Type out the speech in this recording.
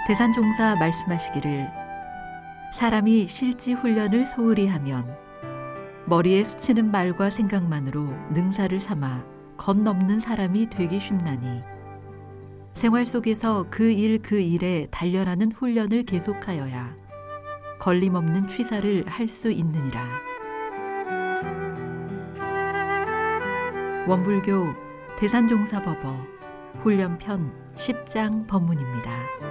대산종사 말씀하시기를 사람이 실지 훈련을 소홀히 하면 머리에 스치는 말과 생각만으로 능사를 삼아 건넘는 사람이 되기 쉽나니 생활 속에서 그 일에 단련하는 훈련을 계속하여야 걸림없는 취사를 할 수 있느니라. 원불교 대산종사법어 훈련편 10장 법문입니다.